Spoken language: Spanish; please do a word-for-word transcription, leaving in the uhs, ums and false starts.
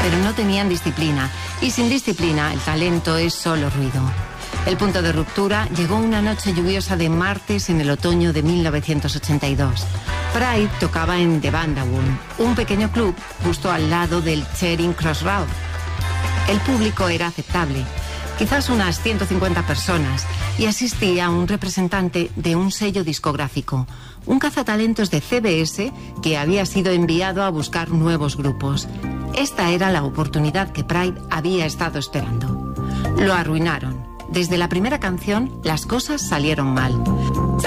pero no tenían disciplina. Y sin disciplina, el talento es solo ruido. El punto de ruptura llegó una noche lluviosa de martes en el otoño de mil novecientos ochenta y dos. Pride tocaba en The Vanderwood, un pequeño club justo al lado del Charing Cross Road. El público era aceptable, quizás unas ciento cincuenta personas, y asistía un representante de un sello discográfico, un cazatalentos de C B S que había sido enviado a buscar nuevos grupos. Esta era la oportunidad que Pride había estado esperando. Lo arruinaron. Desde la primera canción, las cosas salieron mal.